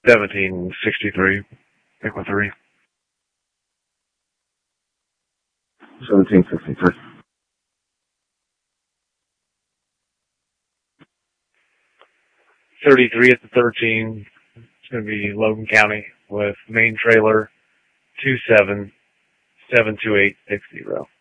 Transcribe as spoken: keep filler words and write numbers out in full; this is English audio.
seventeen sixty-three. Pick with three. seventeen sixty-three. thirty-three at the thirteen. It's going to be Logan County with main trailer two seven seven two eight six zero.